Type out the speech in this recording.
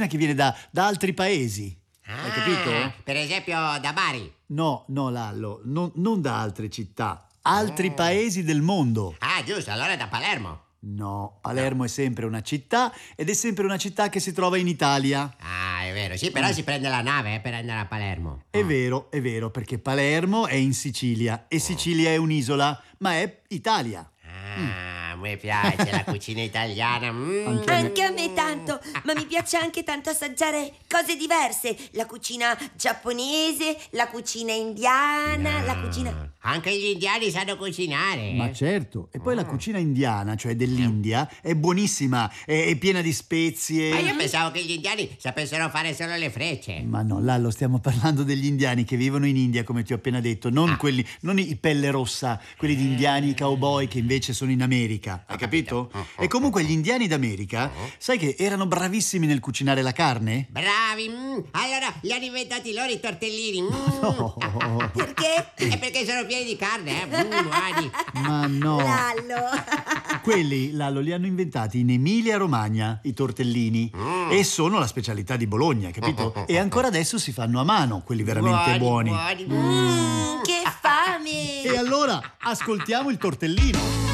cucina che viene da altri paesi. Hai capito? Per esempio da Bari. No, Lallo, non da altre città, altri paesi del mondo. Ah, giusto, allora da Palermo. No, Palermo è sempre una città ed è sempre una città che si trova in Italia. Ah, è vero, sì, però si prende la nave per andare a Palermo. È vero, perché Palermo è in Sicilia e Sicilia è un'isola, ma è Italia. Ah, mi piace la cucina italiana. Anche a me tanto, ma mi piace anche tanto assaggiare cose diverse. La cucina giapponese, la cucina indiana, la cucina... Anche gli indiani sanno cucinare. Ma certo, e poi la cucina indiana, cioè dell'India, è buonissima, è piena di spezie. Ma io pensavo che gli indiani sapessero fare solo le frecce. Ma no, Lallo, stiamo parlando degli indiani che vivono in India, come ti ho appena detto, non quelli, non i pelle rossa, quelli di indiani, i cowboy che invece sono in America, hai capito? E comunque gli indiani d'America, sai che erano bravissimi nel cucinare la carne? Bravi! Allora li hanno inventati loro i tortellini. No. Perché? È perché sono pieni di carne, buoni. Ma no. Lallo. Quelli, Lallo, li hanno inventati in Emilia-Romagna, i tortellini, e sono la specialità di Bologna, capito? E ancora adesso si fanno a mano, quelli veramente buoni. Che fame! E allora, ascoltiamo il tortellino.